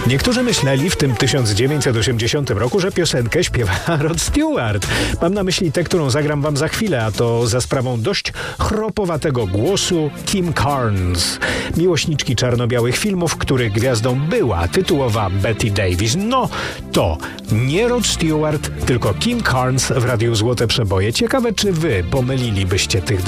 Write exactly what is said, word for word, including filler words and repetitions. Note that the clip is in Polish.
Niektórzy myśleli w tym tysiąc dziewięćset osiemdziesiątym roku, że piosenkę śpiewa Rod Stewart. Mam na myśli tę, którą zagram wam za chwilę, a to za sprawą dość chropowatego głosu Kim Carnes, miłośniczki czarno-białych filmów, których gwiazdą była tytułowa Bette Davis. No, to nie Rod Stewart, tylko Kim Carnes w Radiu Złote Przeboje. Ciekawe, czy wy pomylilibyście tych